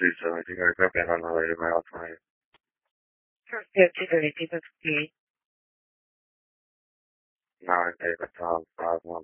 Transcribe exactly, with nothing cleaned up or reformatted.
Sì, se mi dico che qui non avevo mai fatto mai. Perfect. You're ready to proceed. No, okay, that's all.